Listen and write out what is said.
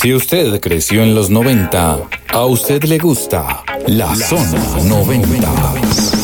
Si usted creció en los 90, a usted le gusta La Zona 90.